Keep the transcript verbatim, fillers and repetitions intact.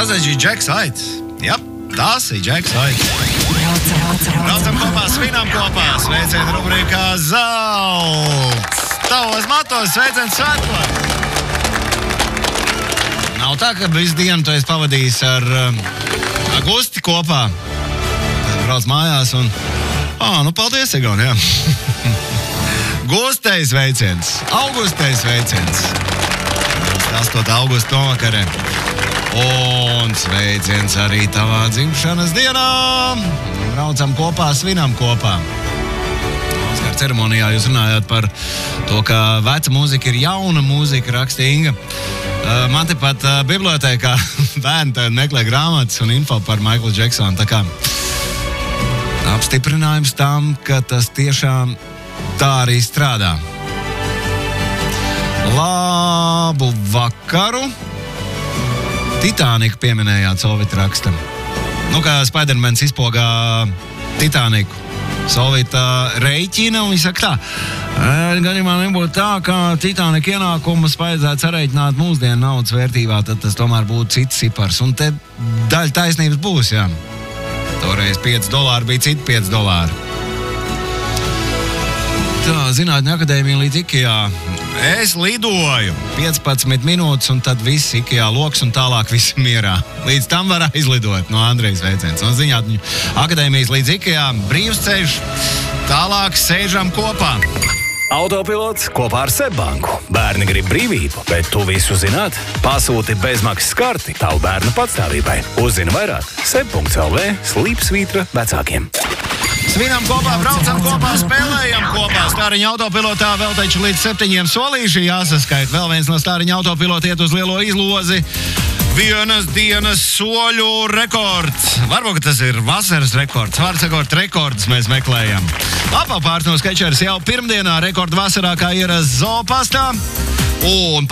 Tas ir Džeks Aits. Jā, tas ir Džeks Aits. Braucam kopā, svinam kopā. Sveicienu rubrikā Zelts. Tavos matos, sveiciens svētklāt. Nav tā, ka visu dienu tu esi pavadījis ar uh, Gusti kopā. Tad brauc mājās un... Ā, nu paldies, Egon, jā. Gustei sveiciens. Augustei sveiciens. astotā augusta novakarē. Un sveiciens arī tavā dzimšanas dienā. Braucam kopā, svinam kopā. Oskara ceremonijā jūs runājāt par to, ka veca mūzika ir jauna mūzika, rakstīja Inga. Man tepat bibliotēkā bērni meklē grāmatas un info par Michaelu Jacksonu. Tā kā apstiprinājums tam, ka tas tiešām tā arī strādā. Labu vakaru. Titaniku pieminējāt, Solvita raksta. Nu, kā Spidermans izpogā Titaniku. Solvita reiķina un viņš saka tā. Gadījumā nebūtu tā, ka Titanika ienākumus vajadzētu sareiķināt mūsdienu naudas vērtībā, tad tas tomēr būtu cits cipars. Un te daļa taisnības būs, jā. Toreiz pieci dolāri bija citi pieci dolāri. Tā, Zinātņu akadēmija līdz Ikejā. Es lidoju piecpadsmit minūtes un tad viss Ikejā loks un tālāk viss mierā. Līdz tam var aizlidot no Andrejas veiciens. No Zinātņu akadēmijas līdz Ikejā brīvs ceļš. Tālāk sēžam kopā. Autopilots kopā ar Sebbanku. Bērni grib brīvību, bet tu visu zināt? Pasūti bezmaksas karti tavu bērnu patstāvībai. Uzzini vairāk seb punkts el vē slīpsvītra vecākiem. Svinam kopā, braucam kopā, spēlējam kopā. Stāriņa autopilotā vēl taču līdz septiņiem solīši jāsaskait. Vēl viens no Stāriņa autopilota iet uz lielo izlozi. Vienas dienas soļu rekords. Varbūt tas ir vasaras rekords. Vārdsakot rekords mēs meklējam. Apā pārts no Skečers jau pirmdienā rekordu vasarā kā ierasts Zoopastā. Un